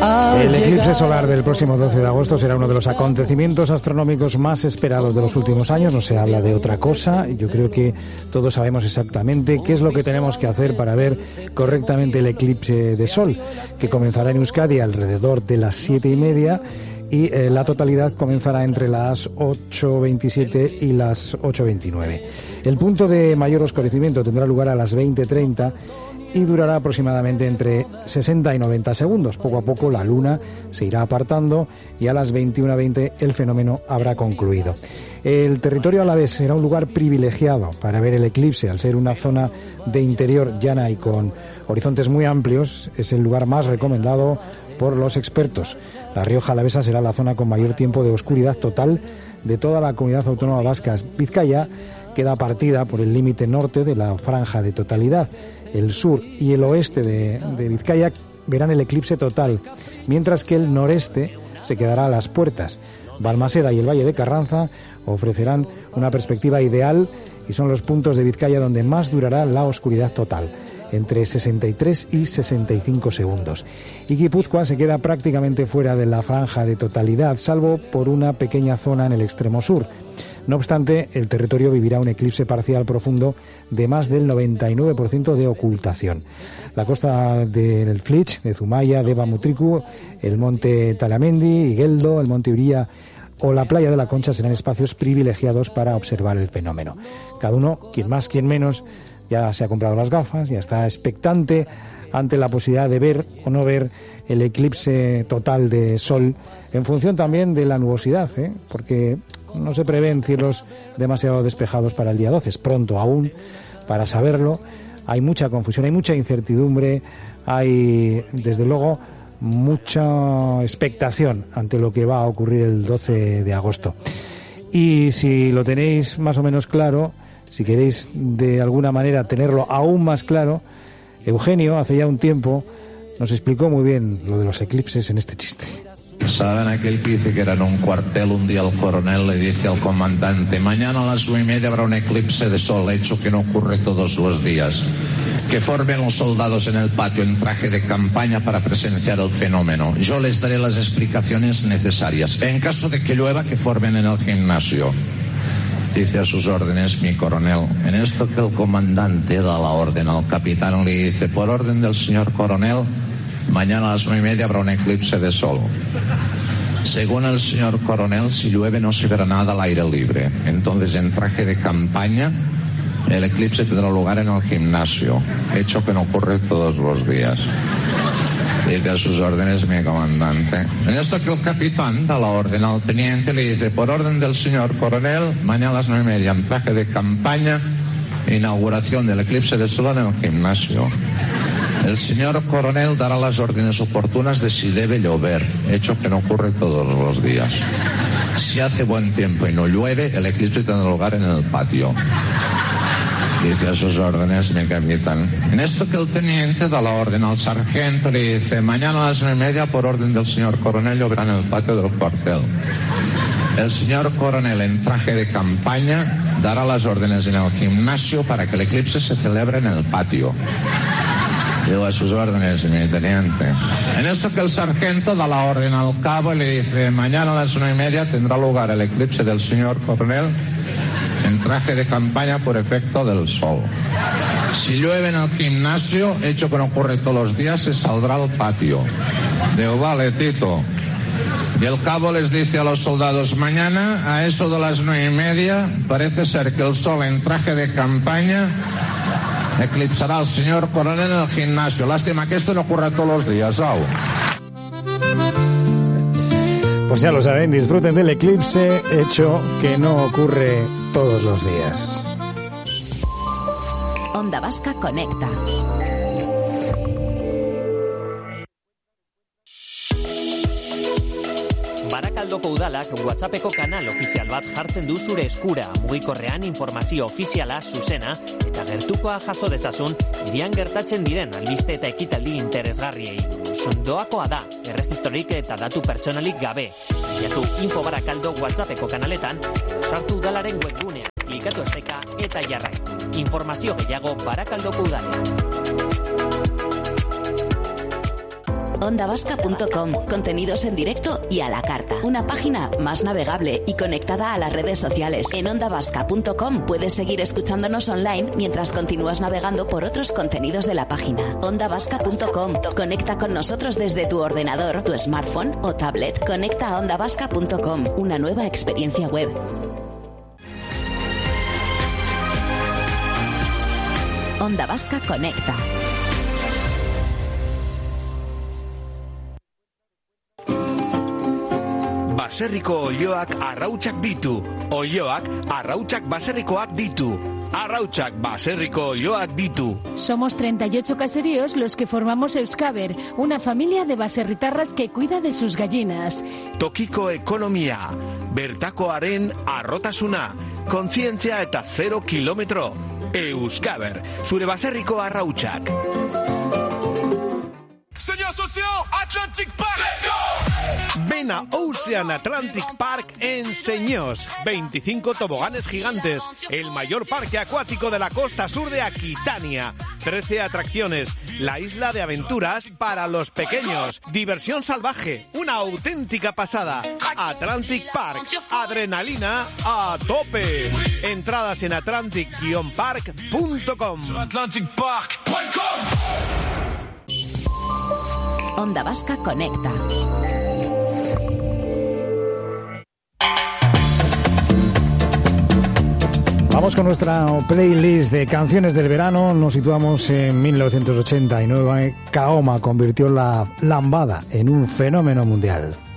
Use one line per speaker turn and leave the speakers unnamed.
El eclipse solar del próximo 12 de agosto será uno de los acontecimientos astronómicos más esperados de los últimos años. No se habla de otra cosa. Yo creo que todos sabemos exactamente qué es lo que tenemos que hacer para ver correctamente el eclipse de sol, que comenzará en Euskadi alrededor de las 7:30 y la totalidad comenzará entre las 8:27 y las 8:29. El punto de mayor oscurecimiento tendrá lugar a las 20:30 y durará aproximadamente entre 60 y 90 segundos. Poco a poco la luna se irá apartando y a las 21:20 el fenómeno habrá concluido. El territorio alavés será un lugar privilegiado para ver el eclipse. Al ser una zona de interior llana y con horizontes muy amplios, es el lugar más recomendado por los expertos. La Rioja Alavesa será la zona con mayor tiempo de oscuridad total de toda la comunidad autónoma vasca. Vizcaya queda partida por el límite norte de la franja de totalidad. El sur y el oeste de Vizcaya verán el eclipse total, mientras que el noreste se quedará a las puertas. Balmaseda y el Valle de Carranza ofrecerán una perspectiva ideal y son los puntos de Vizcaya donde más durará la oscuridad total, entre 63 y 65 segundos. Y Guipúzcoa se queda prácticamente fuera de la franja de totalidad, salvo por una pequeña zona en el extremo sur. No obstante, el territorio vivirá un eclipse parcial profundo de más del 99% de ocultación. La costa del Flix, de Zumaya, Deva Mutriku, el monte Talamendi, Igueldo, el monte Uría o la playa de la Concha serán espacios privilegiados para observar el fenómeno. Cada uno, quien más, quien menos, ya se ha comprado las gafas, ya está expectante ante la posibilidad de ver o no ver el eclipse total de sol, en función también de la nubosidad, porque no se prevén cielos demasiado despejados para el día 12. Es pronto aún para saberlo. Hay mucha confusión, hay mucha incertidumbre, hay desde luego mucha expectación ante lo que va a ocurrir el 12 de agosto. Y si lo tenéis más o menos claro, si queréis de alguna manera tenerlo aún más claro, Eugenio hace ya un tiempo nos explicó muy bien lo de los eclipses en este chiste.
¿Saben aquel que dice que era en un cuartel un día el coronel le dice al comandante: mañana a las 9:30 habrá un eclipse de sol, hecho que no ocurre todos los días? Que formen los soldados en el patio en traje de campaña para presenciar el fenómeno. Yo les daré las explicaciones necesarias. En caso de que llueva, que formen en el gimnasio. Dice a sus órdenes mi coronel. En esto que el comandante da la orden al capitán, le dice: por orden del señor coronel, mañana a las 9:30 habrá un eclipse de sol. Según el señor coronel, si llueve no se verá nada al aire libre. Entonces, en traje de campaña, el eclipse tendrá lugar en el gimnasio, hecho que no ocurre todos los días. Dice a sus órdenes mi comandante. En esto que el capitán da la orden al teniente, le dice: por orden del señor coronel, mañana a las 9:30 en traje de campaña, inauguración del eclipse de sol en el gimnasio. El señor coronel dará las órdenes oportunas de si debe llover, hecho que no ocurre todos los días. Si hace buen tiempo y no llueve, el eclipse tendrá lugar en el patio. Dice a sus órdenes mi capitán. En esto que el teniente da la orden al sargento, le dice: mañana a las 9:30, por orden del señor coronel, lloverá en el patio del cuartel. El señor coronel, en traje de campaña, dará las órdenes en el gimnasio para que el eclipse se celebre en el patio. Digo a sus órdenes, mi teniente. En esto que el sargento da la orden al cabo y le dice: mañana a las 1:30 tendrá lugar el eclipse del señor coronel en traje de campaña por efecto del sol. Si llueve en el gimnasio, hecho que no ocurre todos los días, se saldrá al patio. Digo: vale, Tito. Y el cabo les dice a los soldados: mañana a eso de las 9:30 parece ser que el sol en traje de campaña eclipsará al señor coronel en el gimnasio. Lástima que esto no ocurra todos los días, ¿sabes?
Pues ya lo saben, disfruten del eclipse, hecho que no ocurre todos los días.
Onda Vasca conecta.
Barakaldoko udalak WhatsAppeko kanal ofizial bat jartzen du zure eskura, mugikorrean informazio ofiziala, zuzena eta gertukoa jaso dezazun hirian gertatzen diren albiste eta ekitaldi interesgarriei. Doakoa da, erregistrorik eta datu pertsonalik gabe. Bilatu Info Barakaldo WhatsAppeko kanaletan, sartu udalaren webgunean, klikatu esteka eta jarrai. Informazio gehiago Barakaldoko udalean.
ondavasca.com, contenidos en directo y a la carta. Una página más navegable y conectada a las redes sociales. En ondavasca.com puedes seguir escuchándonos online mientras continúas navegando por otros contenidos de la página. ondavasca.com. Conecta con nosotros desde tu ordenador, tu smartphone o tablet. Conecta a ondavasca.com, una nueva experiencia web. Onda Vasca Conecta.
Baserriko olioak arrautsak ditu. Olioak arrautsak baserrikoak ditu. Arrautsak baserriko olioak ditu.
Somos 38 caseríos los que formamos Euskaber, una familia de baserritarras que cuida de sus gallinas.
Tokiko ekonomia, bertakoaren arrotasuna, kontzientzia eta 0 kilometro. Euskaber, zure baserriko arrautsak. Señor socio, Atlantic Park. Let's go. Ven a Ocean Atlantic Park en Señós. 25 toboganes gigantes, el mayor parque acuático de la costa sur de Aquitania. 13 atracciones, la isla de aventuras para los pequeños. Diversión salvaje, una auténtica pasada. Atlantic Park, adrenalina a tope. Entradas en atlantic-park.com.
Onda Vasca Conecta.
Vamos con nuestra playlist de canciones del verano. Nos situamos en 1989. Kaoma convirtió la lambada en un fenómeno mundial.